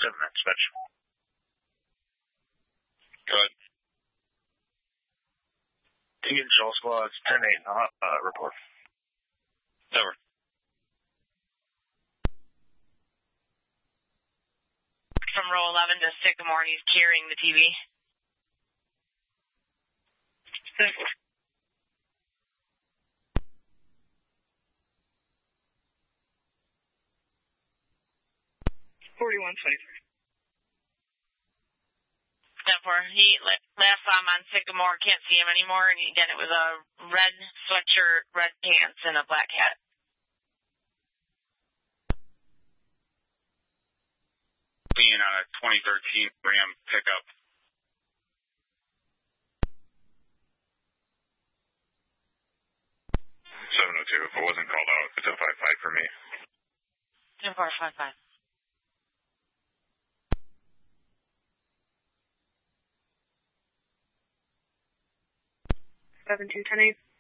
7 dispatch. Go ahead. Tegan Shell Squad, 10-8, report. Over. From row 11 to Sycamore, he's carrying the TV. 4123. He last saw him on Sycamore, can't see him anymore, and again, it was a red sweatshirt, red pants, and a black hat. Being on a 2013 Ram pickup. If it wasn't called out, it's a 5-5 for me. 10-4, 5-5. 7-2, 10-8.